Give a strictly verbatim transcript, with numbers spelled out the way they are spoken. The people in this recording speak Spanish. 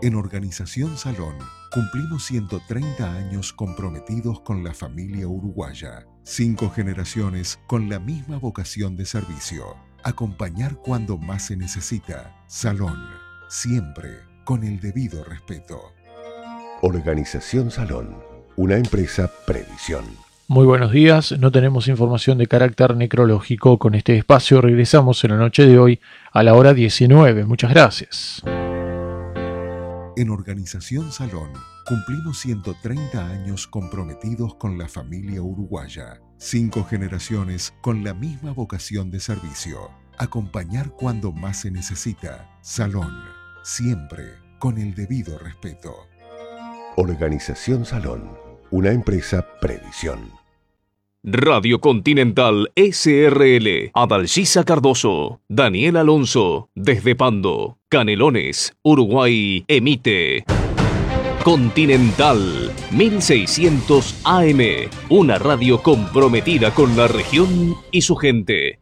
En Organización Salón cumplimos ciento treinta años comprometidos con la familia uruguaya. Cinco generaciones con la misma vocación de servicio. Acompañar cuando más se necesita. Salón, siempre con el debido respeto. Organización Salón, una empresa Previsión. Muy buenos días, no tenemos información de carácter necrológico con este espacio. Regresamos en la noche de hoy a la hora diecinueve. Muchas gracias. En Organización Salón cumplimos ciento treinta años comprometidos con la familia uruguaya. Cinco generaciones con la misma vocación de servicio. Acompañar cuando más se necesita. Salón, siempre con el debido respeto. Organización Salón, una empresa Previsión. Radio Continental S R L, Adalgisa Cardoso, Daniel Alonso, desde Pando, Canelones, Uruguay, emite Continental mil seiscientos A M, una radio comprometida con la región y su gente.